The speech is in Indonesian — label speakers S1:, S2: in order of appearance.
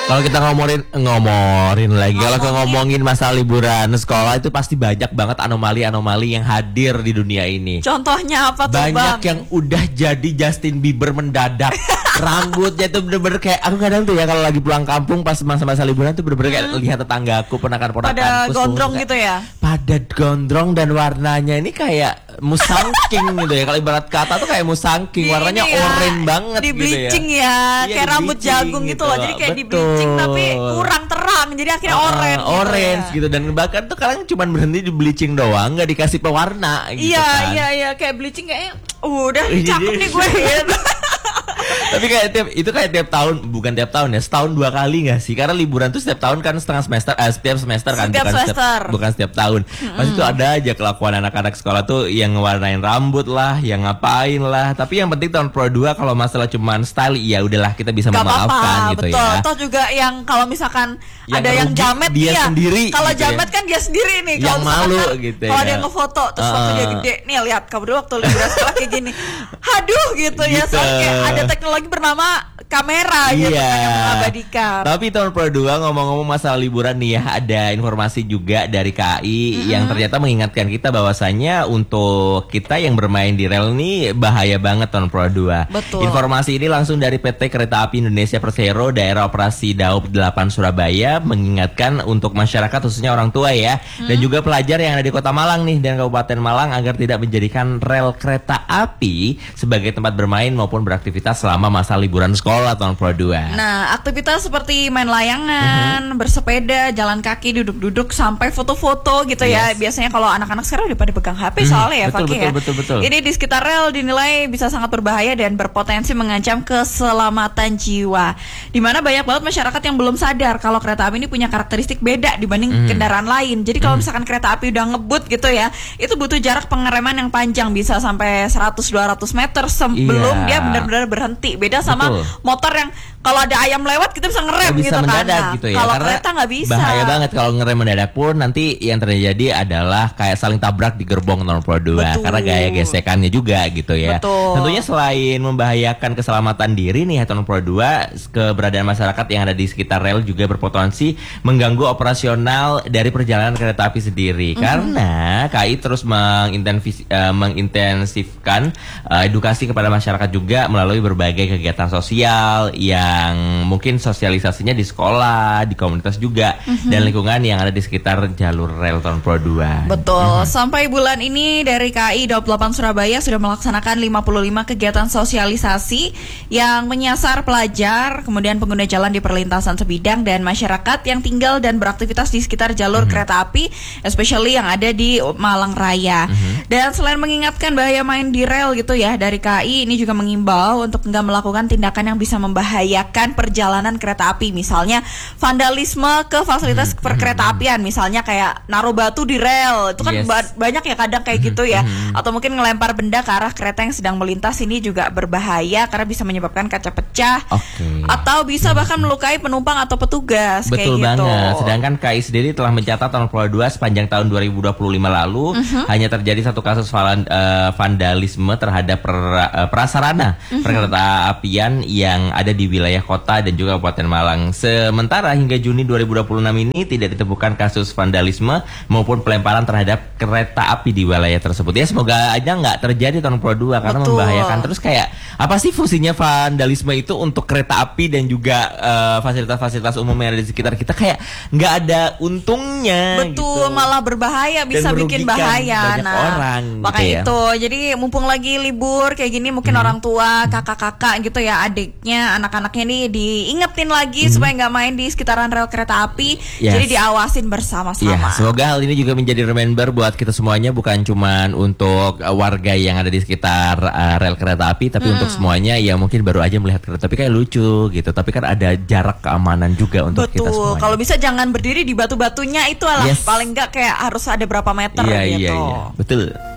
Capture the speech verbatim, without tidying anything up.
S1: Kalau kita ngomongin ngomorin lagi, kalau kita ngomongin masalah liburan sekolah itu pasti banyak banget anomali-anomali yang hadir di dunia ini.
S2: Contohnya apa tuh,
S1: Banyak
S2: Bang?
S1: yang udah jadi Justin Bieber mendadak. Rambutnya tuh bener-bener kayak, aku kadang tuh ya kalau lagi pulang kampung pas masa-masa liburan tuh bener-bener kayak lihat tetanggaku, ponakan-ponakanku
S2: Pada
S1: semua
S2: gondrong
S1: kayak
S2: gitu ya.
S1: pada gondrong dan warnanya ini kayak musangking gitu ya. Kalau ibarat kata tuh kayak musangking,
S2: Di
S1: warnanya
S2: ini ya,
S1: oranye banget
S2: di
S1: gitu ya.
S2: bleaching ya,
S1: Iya,
S2: kayak
S1: di
S2: rambut
S1: bleaching
S2: jagung gitu loh. Jadi kayak di
S1: Betul.
S2: bleaching tapi kurang terang, jadi akhirnya
S1: Uh,
S2: orange gitu
S1: orange
S2: ya.
S1: gitu, dan bahkan tuh kadang cuma berhenti di bleaching doang, nggak dikasih pewarna gitu
S2: Iya,
S1: kan.
S2: iya, iya, kayak bleaching kayaknya uh, udah
S1: Iya,
S2: cakep
S1: iya.
S2: nih gue gitu.
S1: Tapi kayak tiap, itu kayak tiap tahun, bukan tiap tahun ya, setahun dua kali nggak sih? Karena liburan tuh setiap tahun kan setengah semester, eh, setiap semester kan,
S2: Setiap
S1: bukan
S2: semester.
S1: setiap, bukan setiap tahun. Pasti tuh ada aja kelakuan anak-anak sekolah tuh yang ngewarnain rambut lah, yang ngapain lah. Tapi yang penting tahun Pro dua kalau masalah cuman style, ya udahlah kita bisa
S2: Gak
S1: memaafkan
S2: apa-apa,
S1: gitu
S2: betul.
S1: ya.
S2: Toh juga yang kalau misalkan
S1: Yang
S2: ada yang
S1: rugi
S2: jamet
S1: dia
S2: iya.
S1: sendiri
S2: Kalau
S1: gitu ya.
S2: jamet kan dia sendiri nih.
S1: Yang
S2: Kalau misalkan
S1: malu
S2: kan,
S1: gitu
S2: kalau
S1: ya.
S2: dia ngefoto terus waktu dia
S1: Uh-uh.
S2: gede, nih lihat kamu dulu waktu liburan sekolah kayak gini. Haduh gitu, ya.
S1: Gitu.
S2: Soalnya kayak ada teknologi bernama kamera gitu
S1: Iya.
S2: kan yang mengabadikan.
S1: Tapi tahun Pro dua ngomong-ngomong masalah liburan nih ya, ada informasi juga dari K A I mm-hmm. yang ternyata mengingatkan kita bahwasannya untuk kita yang bermain di rel nih bahaya banget tahun Pro dua.
S2: Betul.
S1: Informasi ini langsung dari P T Kereta Api Indonesia Persero Daerah Operasi Daob delapan Surabaya mengingatkan untuk masyarakat khususnya orang tua ya hmm. dan juga pelajar yang ada di Kota Malang nih dan Kabupaten Malang agar tidak menjadikan rel kereta api sebagai tempat bermain maupun beraktivitas selama masa liburan sekolah tahun Pro dua.
S2: Nah, aktivitas seperti main layangan, uh-huh. bersepeda, jalan kaki, duduk-duduk, sampai foto-foto gitu ya.
S1: Yes.
S2: Biasanya kalau anak-anak sekarang udah pada pegang H P soalnya ya,
S1: betul,
S2: Fakih
S1: betul,
S2: ya.
S1: betul, betul.
S2: Ini di sekitar rel dinilai bisa sangat berbahaya dan berpotensi mengancam keselamatan jiwa. Dimana banyak banget masyarakat yang belum sadar kalau kereta api ini punya karakteristik beda dibanding mm. kendaraan lain. Jadi kalau mm. misalkan kereta api udah ngebut gitu ya, itu butuh jarak pengereman yang panjang, bisa sampai seratus sampai dua ratus meter sebelum
S1: iya.
S2: dia benar-benar berhenti. Beda sama
S1: Betul.
S2: motor yang kalau ada ayam lewat kita bisa ngerem
S1: bisa
S2: gitu kan.
S1: mendadak
S2: Nah,
S1: gitu ya.
S2: kalau
S1: Karena
S2: kereta nggak bisa.
S1: Bahaya banget kalau ngerem mendadak pun nanti yang terjadi adalah kayak saling tabrak di gerbong tahun Pro dua.
S2: Betul.
S1: Karena gaya gesekannya juga gitu ya.
S2: Betul.
S1: Tentunya selain membahayakan keselamatan diri nih tahun Pro dua, keberadaan masyarakat yang ada di sekitar rel juga berpotensi mengganggu operasional dari perjalanan kereta api sendiri. Mm-hmm. Karena K A I terus mengintensi, uh, mengintensifkan uh, edukasi kepada masyarakat juga melalui berbagai kegiatan sosial yang mungkin sosialisasinya di sekolah, di komunitas juga, mm-hmm. dan lingkungan yang ada di sekitar jalur rel tahun Pro dua.
S2: Betul. Mm-hmm. Sampai bulan ini dari K A I Daob delapan Surabaya sudah melaksanakan lima puluh lima kegiatan sosialisasi yang menyasar pelajar, kemudian pengguna jalan di perlintasan sebidang dan masyarakat yang tinggal dan beraktivitas di sekitar jalur mm-hmm. kereta api, especially yang ada di Malang Raya. Mm-hmm. Dan selain mengingatkan bahaya main di rel gitu ya, dari K A I ini juga mengimbau untuk enggak melakukan tindakan yang bisa membahayakan perjalanan kereta api, misalnya vandalisme ke fasilitas
S1: mm-hmm.
S2: perkereta apian, misalnya kayak naruh batu di rel, itu kan
S1: yes.
S2: ba- banyak ya kadang kayak gitu ya,
S1: mm-hmm.
S2: atau mungkin ngelempar benda ke arah kereta yang sedang melintas, ini juga berbahaya karena bisa menyebabkan kaca pecah,
S1: okay.
S2: atau bisa bahkan melukai penumpang atau petugas.
S1: Betul
S2: kayak
S1: banget.
S2: gitu.
S1: Sedangkan K A I sendiri telah mencatat tahun Pro dua sepanjang tahun dua ribu dua puluh lima lalu uh-huh. hanya terjadi satu kasus valan, uh, vandalisme terhadap per, uh, prasarana uh-huh. perkereta apian yang ada di wilayah kota dan juga Kabupaten Malang. Sementara hingga Juni dua ribu dua puluh enam ini tidak ditemukan kasus vandalisme maupun pelemparan terhadap kereta api di wilayah tersebut. Ya semoga aja nggak terjadi tahun Pro dua karena
S2: Betul.
S1: membahayakan. Terus kayak apa sih fungsinya vandalisme itu untuk kereta api dan juga uh, fasilitas-fasilitas umum yang ada di sekitar kita, kayak nggak ada untungnya.
S2: Betul,
S1: gitu.
S2: malah berbahaya, bisa bikin bahaya.
S1: Banyak
S2: Nah,
S1: orang,
S2: makanya
S1: gitu ya.
S2: itu. Jadi mumpung lagi libur kayak gini, mungkin hmm. orang tua, kakak-kakak gitu ya, adiknya, anak-anaknya nih diingetin lagi hmm. supaya nggak main di sekitaran rel kereta api.
S1: Yes.
S2: Jadi diawasin bersama-sama.
S1: Ya, semoga hal ini juga menjadi reminder buat kita semuanya, bukan cuman untuk uh, warga yang ada di sekitar uh, rel kereta api, tapi hmm. untuk semuanya yang mungkin baru aja melihat kereta api kayak lucu gitu. Tapi kan ada jarak keamanan juga untuk
S2: Betul.
S1: kita semuanya.
S2: Kalau bisa jangan berdiri di batu-batunya itu lah,
S1: yes.
S2: paling nggak kayak harus ada berapa meter
S1: iya,
S2: gitu.
S1: Iya, iya. Betul.